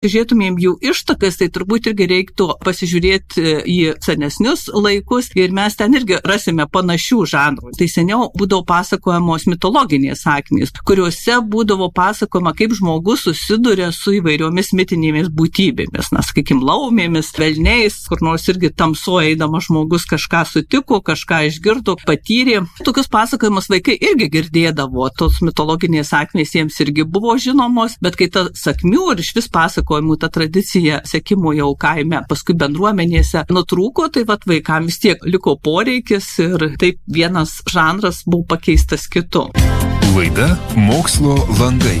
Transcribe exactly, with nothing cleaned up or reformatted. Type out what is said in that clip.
žiūrėtumėm jų ištakas, tai turbūt irgi reiktų pasižiūrėti į senesnius laikus ir mes ten irgi rasime panašių žanrų. Tai seniau būdavo pasakojamos mitologinės sakmės, kuriuose būdavo pasakojama, kaip žmogus susiduria su įvairiomis mitinėmis būtybėmis, na, sakykime, laumėmis, velniais, kur nors irgi tamsoje eidamas žmogus kažką sutiko, kažką išgirdo, patyrė. Tokius pasakojimus vaikai irgi girdėdavo, tos mitologinės sakmės jiems irgi buvo žinomos, bet kai ta sakmių ir iš vis pasakojimų ta tradicija sekimo jau kaime, paskui bendruomenėse nutrūko, tai vat vaikams vis tiek liko poreikis ir taip vienas žanras buvo pakeistas kitu. Laida Mokslo landai.